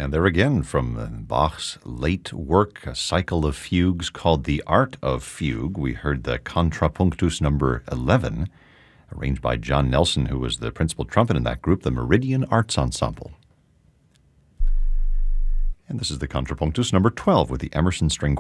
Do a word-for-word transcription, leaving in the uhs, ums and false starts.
And there again from Bach's late work, a cycle of fugues called The Art of Fugue. We heard the Contrapunctus number eleven, arranged by John Nelson, who was the principal trumpet in that group, the Meridian Arts Ensemble. And this is the Contrapunctus number twelve with the Emerson String